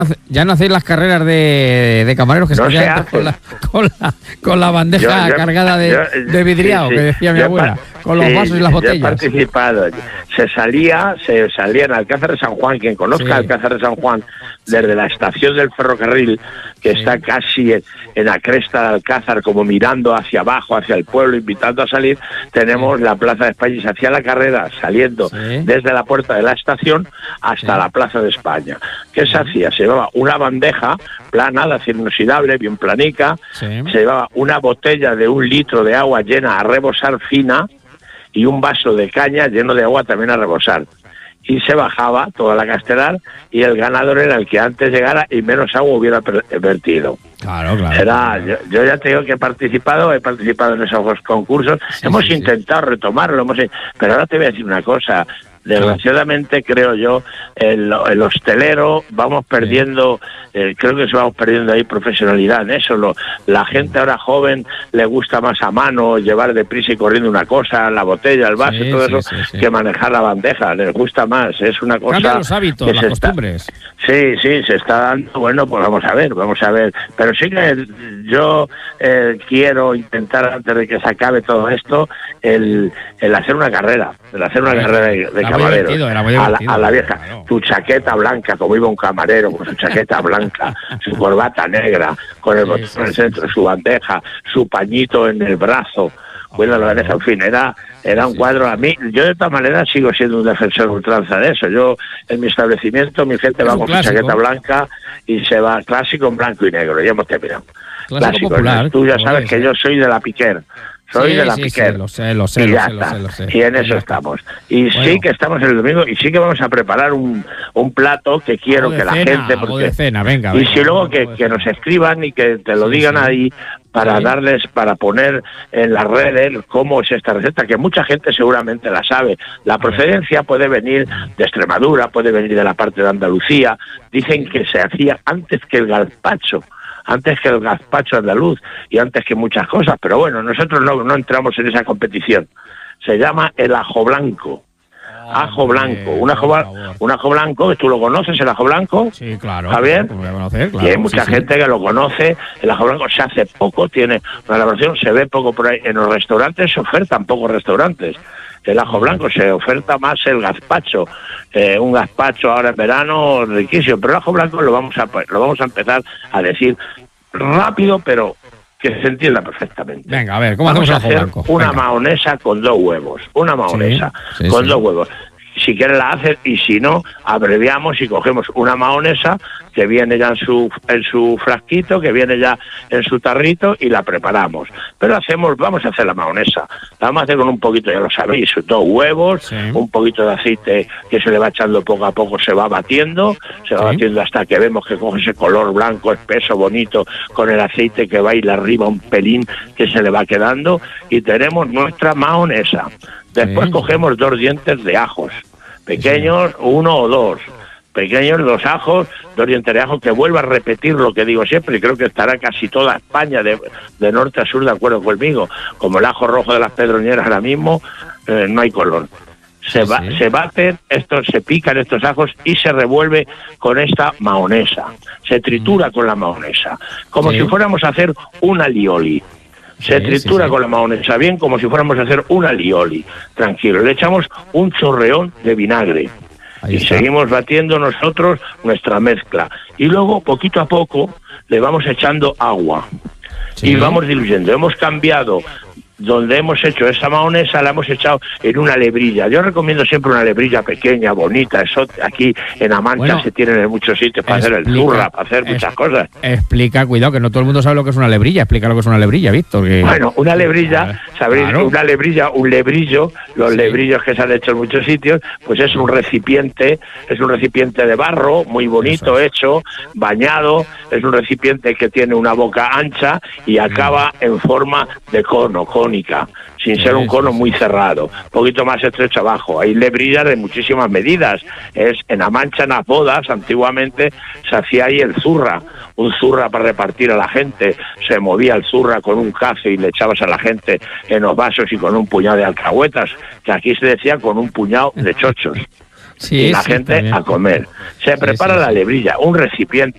Ya no hacéis las carreras de camareros que No se quedan con la bandeja cargada de vidriado, sí. que decía mi abuela, con los vasos y las botellas. Yo he participado. Se salía en Alcázar de San Juan. Quien conozca Alcázar de San Juan, desde la estación del ferrocarril, que está casi en la cresta de Alcázar, como mirando hacia abajo, hacia el pueblo, invitando a salir, tenemos la Plaza de España, y se hacía la carrera saliendo desde la puerta de la estación hasta la Plaza de España. ¿Qué se hacía? Se llevaba una bandeja plana, de acero inoxidable, bien planica, se llevaba una botella de 1 litro de agua llena a rebosar fina y un vaso de caña lleno de agua también a rebosar. Y se bajaba toda la castelar y el ganador era el que antes llegara y menos agua hubiera vertido. Claro. Yo ya te digo que he participado en esos concursos, hemos intentado retomarlo, pero ahora te voy a decir una cosa. Desgraciadamente, creo yo, el hostelero vamos perdiendo, creo que vamos perdiendo ahí profesionalidad en eso. La gente ahora joven le gusta más a mano llevar deprisa y corriendo una cosa, la botella, el vaso, todo eso, que manejar la bandeja. Les gusta más, es una cosa. Cambian los hábitos, las costumbres. Sí, se está dando. Bueno, pues vamos a ver. Pero sí que yo quiero intentar, antes de que se acabe todo esto, el hacer una carrera, de camareros, a la vieja, claro. Tu chaqueta blanca, como iba un camarero, con su chaqueta blanca, su corbata negra, con el botón en el centro, su bandeja, su pañito en el brazo, bueno, la bandeja, en fin, era un cuadro. A mí, yo de todas maneras sigo siendo un defensor ultranza de eso. Yo, en mi establecimiento, mi gente va con su chaqueta blanca y se va clásico en blanco y negro, ya hemos terminado. Clásico popular. Tú ya sabes que yo soy de la Piquer. Soy de la Piquer. Lo sé. Y en eso estamos. Y sí que estamos el domingo y sí que vamos a preparar un plato que quiero que la gente... de cena, venga. Y si luego que nos escriban y que te lo digan ahí para poner en las redes cómo es esta receta, que mucha gente seguramente la sabe. La procedencia puede venir de Extremadura, puede venir de la parte de Andalucía. Dicen que se hacía antes que el gazpacho andaluz y antes que muchas cosas, pero bueno, nosotros no entramos en esa competición. Se llama el ajo blanco. Ajo blanco, un ajo blanco, que tú lo conoces, el ajo blanco. Sí, claro. Javier, Lo voy a conocer, claro, y hay mucha gente que lo conoce. El ajo blanco se hace poco, tiene una elaboración, se ve poco por ahí. En los restaurantes se ofertan pocos restaurantes. El ajo blanco se oferta más el gazpacho, un gazpacho ahora en verano riquísimo, pero el ajo blanco lo vamos a empezar a decir rápido, pero que se entienda perfectamente. Venga, a ver, ¿cómo hacemos el ajo blanco? Una mahonesa con 2 huevos, una mahonesa con 2 huevos. Si quieres la haces y si no, abreviamos y cogemos una mahonesa que viene ya en su frasquito, que viene ya en su tarrito y la preparamos. Pero vamos a hacer la mahonesa. La vamos a hacer con un poquito, ya lo sabéis, 2 huevos, un poquito de aceite que se le va echando poco a poco, se va batiendo hasta que vemos que coge ese color blanco, espeso, bonito, con el aceite que va y le arriba un pelín que se le va quedando y tenemos nuestra mahonesa. Después cogemos 2 dientes de ajos, pequeños, 1 o 2. Pequeños, 2 ajos, 2 dientes de ajo, que vuelva a repetir lo que digo siempre, y creo que estará casi toda España de norte a sur de acuerdo conmigo. Como el ajo rojo de las Pedroñeras ahora mismo, no hay color. Se baten se pican estos ajos y se revuelve con esta mahonesa. Se tritura con la mahonesa, como si fuéramos a hacer un alioli. Se tritura con la mahonesa bien, como si fuéramos a hacer un alioli. Tranquilo, le echamos un chorreón de vinagre. Y seguimos batiendo nosotros nuestra mezcla. Y luego, poquito a poco, le vamos echando agua. Y vamos diluyendo. Hemos cambiado donde hemos hecho esa mahonesa, la hemos echado en una lebrilla. Yo recomiendo siempre una lebrilla pequeña, bonita. Eso aquí en La Mancha se tienen en muchos sitios para hacer el zurra, para hacer muchas cosas. Explica, cuidado, que no todo el mundo sabe lo que es una lebrilla. Explica lo que es una lebrilla, Víctor. Bueno, una lebrilla, ¿sabéis? Una lebrilla, un lebrillo, los lebrillos que se han hecho en muchos sitios, pues es un recipiente de barro, muy bonito, hecho, bañado, es un recipiente que tiene una boca ancha y acaba en forma de cono, sin ser un cono muy cerrado, un poquito más estrecho abajo. Hay lebrillas de muchísimas medidas. En La Mancha, en las bodas, antiguamente se hacía ahí el zurra, un zurra para repartir a la gente. Se movía el zurra con un cazo y le echabas a la gente en los vasos y con un puñado de alcahuetas, que aquí se decía con un puñado de chochos. Y la gente también a comer. Se prepara la lebrilla, un recipiente